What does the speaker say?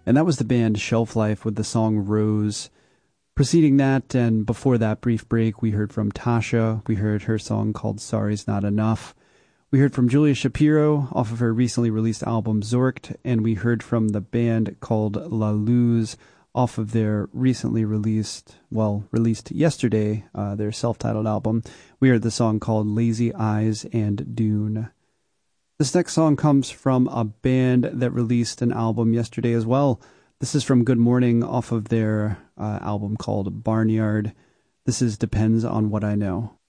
And that was the band Shelf Life with the song Rose. Preceding that and before that brief break, we heard from Tasha. We heard her song called Sorry's Not Enough. We heard from Julia Shapiro off of her recently released album Zorkt, and we heard from the band called La Luz off of their recently released yesterday, their self-titled album. We heard the song called Lazy Eyes and Dune. This next song comes from a band that released an album yesterday as well. This is from Good Morning off of their album called Barnyard. This is Depends on What I Know.